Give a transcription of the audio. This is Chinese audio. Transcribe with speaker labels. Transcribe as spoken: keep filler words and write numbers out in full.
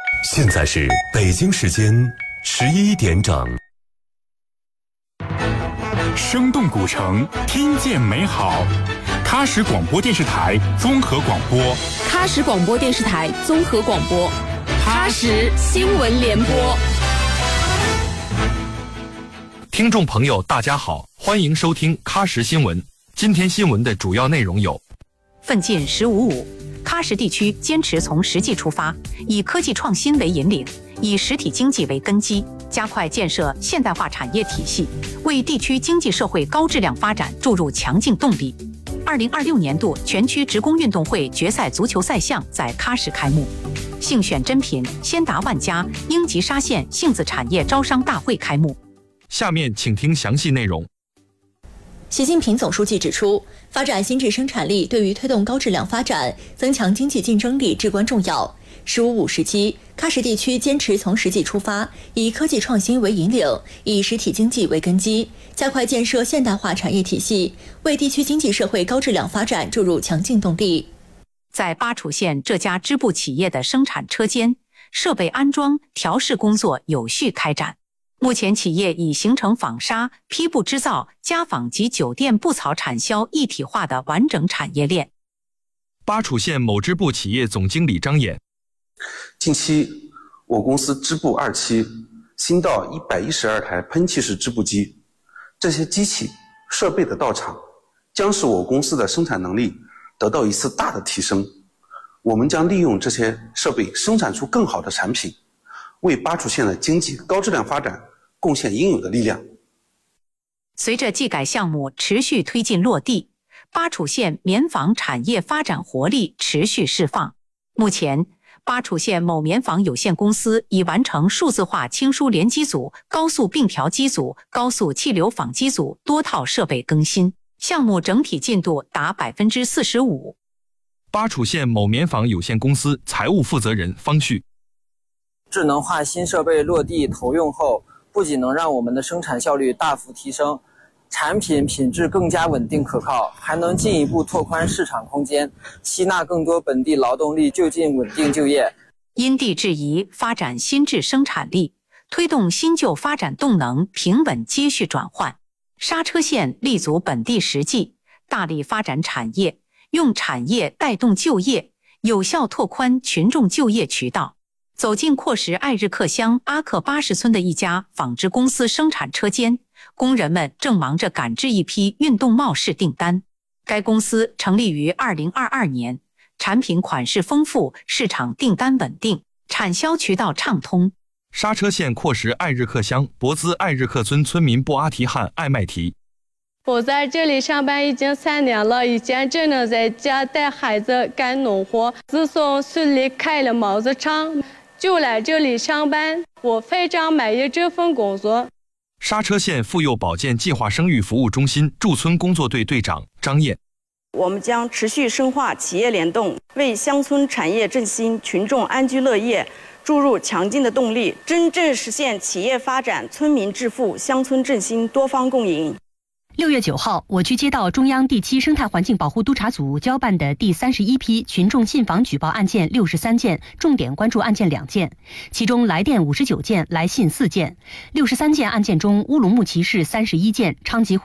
Speaker 1: 现在是北京时间十一点整。
Speaker 2: 生动古城，听见美好。喀什广播电视台综合广播，
Speaker 3: 喀什广播电视台综合广播，喀什新闻联播。
Speaker 4: 听众朋友，大家好，欢迎收听喀什新闻。今天新闻的主要内容有：
Speaker 5: 奋进“十五五”，喀什地区坚持从实际出发，以科技创新为引领，以实体经济为根基，加快建设现代化产业体系，为地区经济社会高质量发展注入强劲动力。二零二六年度全区职工运动会决赛足球赛项在喀什开幕，幸选珍品，先达万家英吉沙县杏子产业招商大会开幕。
Speaker 4: 下面请听详细内容。
Speaker 6: 习近平总书记指出，发展新质生产力对于推动高质量发展、增强经济竞争力至关重要。十五五时期，喀什地区坚持从实际出发，以科技创新为引领，以实体经济为根基，加快建设现代化产业体系，为地区经济社会高质量发展注入强劲动力。
Speaker 5: 在巴楚县这家织布企业的生产车间，设备安装、调试工作有序开展。目前企业已形成纺纱、坯布织造、家纺及酒店布草产销一体化的完整产业链。
Speaker 4: 巴楚县某织布企业总经理张衍：
Speaker 7: 近期，我公司织布二期新到一百一十二台喷气式织布机，这些机器设备的到场，将使我公司的生产能力得到一次大的提升。我们将利用这些设备生产出更好的产品，为巴楚县的经济高质量发展贡献应有的力量。
Speaker 5: 随着技改项目持续推进落地，巴楚县棉纺产业发展活力持续释放。目前，巴楚县某棉纺有限公司已完成数字化轻疏连机组、高速并条机组、高速气流纺机组多套设备更新，项目整体进度达 百分之四十五。
Speaker 4: 巴楚县某棉纺有限公司财务负责人方旭：
Speaker 8: 智能化新设备落地投用后，不仅能让我们的生产效率大幅提升，产品品质更加稳定可靠，还能进一步拓宽市场空间，吸纳更多本地劳动力就近稳定就业。
Speaker 5: 因地制宜发展新质生产力，推动新旧发展动能平稳接续转换。刹车县立足本地实际，大力发展产业，用产业带动就业，有效拓宽群众就业渠道。走进阔什艾日克乡阿克巴什村的一家纺织公司生产车间，工人们正忙着赶制一批运动帽式订单。该公司成立于二零二二年，产品款式丰富，市场订单稳定，产销渠道畅通。
Speaker 4: 刹车县阔什艾日克乡博兹艾日克村村民布阿提汉艾麦提：
Speaker 9: 我在这里上班已经三年了，以前只能在家带孩子干农活，自从村里开了帽子厂，就来这里上班，我非常满意这份工作。
Speaker 4: 刹车县妇幼保健计划生育服务中心驻村工作队队长张燕：
Speaker 10: 我们将持续深化企业联动，为乡村产业振兴、群众安居乐业注入强劲的动力，真正实现企业发展、村民致富、乡村振兴多方共赢。
Speaker 11: 六月九号，我局接到中央第七生态环境保护督察组交办的第三十一批群众信访举报案件六十三件，重点关注案件两件，其中来电五十九件，来信四件。六十三件案件中，乌鲁木齐市三十一件，昌吉